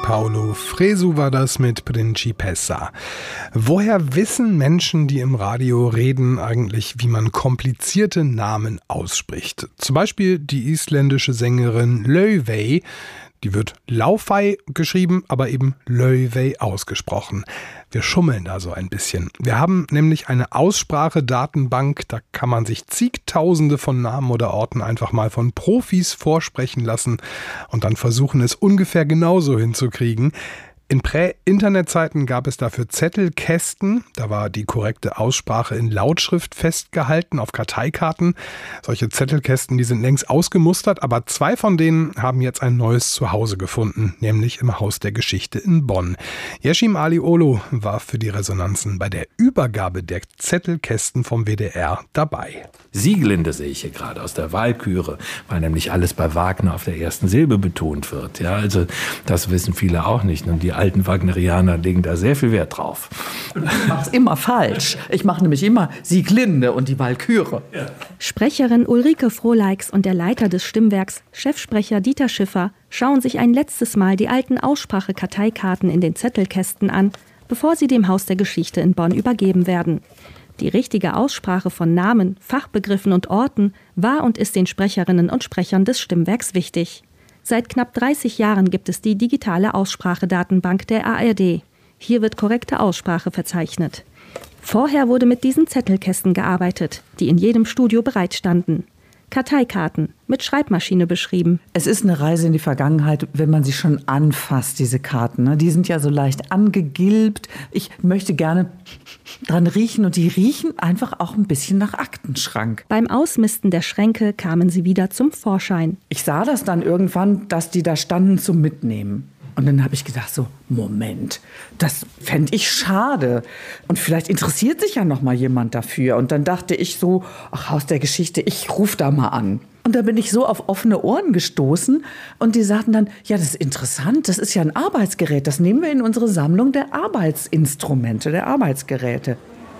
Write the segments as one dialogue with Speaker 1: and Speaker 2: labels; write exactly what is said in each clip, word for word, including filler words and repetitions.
Speaker 1: Paolo Fresu war das mit Principessa. Woher wissen Menschen, die im Radio reden, eigentlich, wie man komplizierte Namen ausspricht? Zum Beispiel die isländische Sängerin Laufey. Die wird Laufey geschrieben, aber eben Laufey ausgesprochen. Wir schummeln da so ein bisschen. Wir haben nämlich eine Aussprachedatenbank, da kann man sich zigtausende von Namen oder Orten einfach mal von Profis vorsprechen lassen und dann versuchen, es ungefähr genauso hinzukriegen. In Prä-Internet-Zeiten gab es dafür Zettelkästen, da war die korrekte Aussprache in Lautschrift festgehalten auf Karteikarten. Solche Zettelkästen, die sind längst ausgemustert, aber zwei von denen haben jetzt ein neues Zuhause gefunden, nämlich im Haus der Geschichte in Bonn. Yeşim Alioğlu war für die Resonanzen bei der Übergabe der Zettelkästen vom W D R dabei.
Speaker 2: Sieglinde sehe ich hier gerade aus der Walküre, weil nämlich alles bei Wagner auf der ersten Silbe betont wird. Ja, also das wissen viele auch nicht. Und die alten Wagnerianer legen da sehr viel Wert drauf.
Speaker 3: Ich mache es immer falsch. Ich mache nämlich immer Sieglinde und die Walküre.
Speaker 4: Ja. Sprecherin Ulrike Frohleix und der Leiter des Stimmwerks, Chefsprecher Dieter Schiffer, schauen sich ein letztes Mal die alten Aussprache-Karteikarten in den Zettelkästen an, bevor sie dem Haus der Geschichte in Bonn übergeben werden. Die richtige Aussprache von Namen, Fachbegriffen und Orten war und ist den Sprecherinnen und Sprechern des Stimmwerks wichtig. Seit knapp dreißig Jahren gibt es die digitale Aussprachedatenbank der A R D. Hier wird korrekte Aussprache verzeichnet. Vorher wurde mit diesen Zettelkästen gearbeitet, die in jedem Studio bereitstanden. Karteikarten, mit Schreibmaschine beschrieben.
Speaker 3: Es ist eine Reise in die Vergangenheit, wenn man sie schon anfasst, diese Karten. Ne? Die sind ja so leicht angegilbt. Ich möchte gerne dran riechen und die riechen einfach auch ein bisschen nach Aktenschrank.
Speaker 4: Beim Ausmisten der Schränke kamen sie wieder zum Vorschein.
Speaker 3: Ich sah das dann irgendwann, dass die da standen zum Mitnehmen. Und dann habe ich gedacht so, Moment, das fände ich schade. Und vielleicht interessiert sich ja noch mal jemand dafür. Und dann dachte ich so, ach, Haus der Geschichte, ich rufe da mal an. Und da bin ich so auf offene Ohren gestoßen. Und die sagten dann, ja, das ist interessant, das ist ja ein Arbeitsgerät. Das nehmen wir in unsere Sammlung der Arbeitsinstrumente, der Arbeitsgeräte.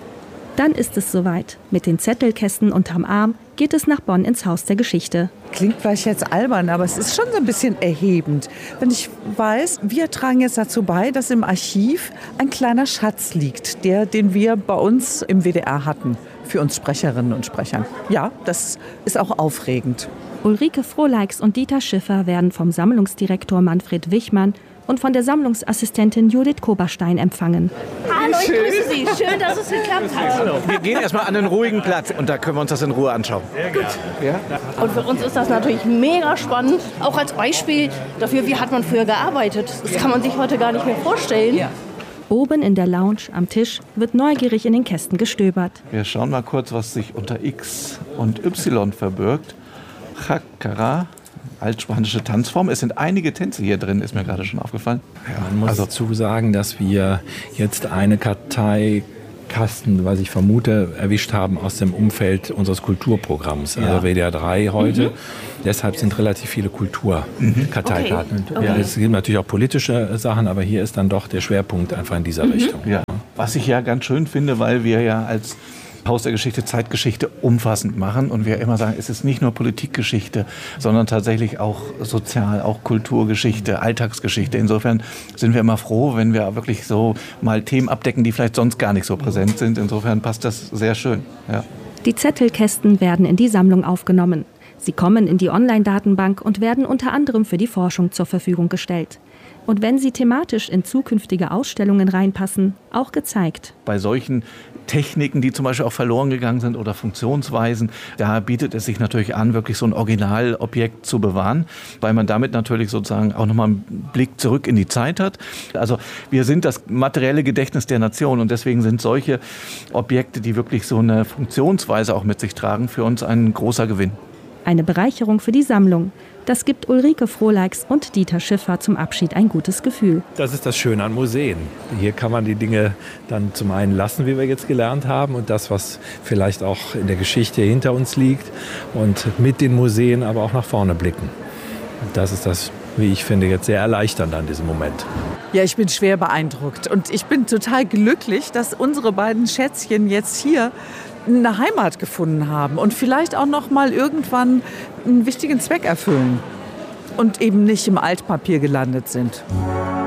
Speaker 4: Dann ist es soweit. Mit den Zettelkästen unterm Arm geht es nach Bonn ins Haus der Geschichte.
Speaker 3: Klingt vielleicht jetzt albern, aber es ist schon so ein bisschen erhebend. Wenn ich weiß, wir tragen jetzt dazu bei, dass im Archiv ein kleiner Schatz liegt, der, den wir bei uns im W D R hatten, für uns Sprecherinnen und Sprechern. Ja, das ist auch aufregend.
Speaker 4: Ulrike Frohleix und Dieter Schiffer werden vom Sammlungsdirektor Manfred Wichmann und von der Sammlungsassistentin Judith Koberstein empfangen.
Speaker 5: Hallo, ich grüße Sie. Schön, dass es geklappt hat.
Speaker 6: Hallo. Wir gehen erstmal an einen ruhigen Platz und da können wir uns das in Ruhe anschauen.
Speaker 5: Gut. Ja? Und für uns ist das natürlich mega spannend. Auch als Beispiel dafür, wie hat man früher gearbeitet. Das kann man sich heute gar nicht mehr vorstellen. Ja.
Speaker 4: Oben in der Lounge am Tisch wird neugierig in den Kästen gestöbert.
Speaker 6: Wir schauen mal kurz, was sich unter X und Y verbirgt. Chakara. Altspanische Tanzform. Es sind einige Tänze hier drin, ist mir gerade schon aufgefallen.
Speaker 2: Ja, man muss also dazu sagen, dass wir jetzt eine Karteikasten, was ich vermute, erwischt haben aus dem Umfeld unseres Kulturprogramms, ja. Also W D R drei heute. Mhm. Deshalb sind relativ viele Kulturkarteikarten. Mhm. Okay. Ja, es gibt natürlich auch politische Sachen, aber hier ist dann doch der Schwerpunkt einfach in dieser mhm. Richtung.
Speaker 6: Ja. Was ich ja ganz schön finde, weil wir ja als Haus der Geschichte, Zeitgeschichte umfassend machen und wir immer sagen, es ist nicht nur Politikgeschichte, sondern tatsächlich auch Sozial-, auch Kulturgeschichte, Alltagsgeschichte. Insofern sind wir immer froh, wenn wir wirklich so mal Themen abdecken, die vielleicht sonst gar nicht so präsent sind. Insofern passt das sehr schön. Ja.
Speaker 4: Die Zettelkästen werden in die Sammlung aufgenommen. Sie kommen in die Online-Datenbank und werden unter anderem für die Forschung zur Verfügung gestellt. Und wenn sie thematisch in zukünftige Ausstellungen reinpassen, auch gezeigt.
Speaker 6: Bei solchen Techniken, die zum Beispiel auch verloren gegangen sind oder Funktionsweisen, da bietet es sich natürlich an, wirklich so ein Originalobjekt zu bewahren, weil man damit natürlich sozusagen auch nochmal einen Blick zurück in die Zeit hat. Also wir sind das materielle Gedächtnis der Nation und deswegen sind solche Objekte, die wirklich so eine Funktionsweise auch mit sich tragen, für uns ein großer Gewinn.
Speaker 4: Eine Bereicherung für die Sammlung. Das gibt Ulrike Frohleix und Dieter Schiffer zum Abschied ein gutes Gefühl.
Speaker 2: Das ist das Schöne an Museen. Hier kann man die Dinge dann zum einen lassen, wie wir jetzt gelernt haben, und das, was vielleicht auch in der Geschichte hinter uns liegt, und mit den Museen aber auch nach vorne blicken. Das ist das, wie ich finde, jetzt sehr erleichternd an diesem Moment.
Speaker 3: Ja, ich bin schwer beeindruckt und ich bin total glücklich, dass unsere beiden Schätzchen jetzt hier eine Heimat gefunden haben und vielleicht auch noch mal irgendwann einen wichtigen Zweck erfüllen und eben nicht im Altpapier gelandet sind.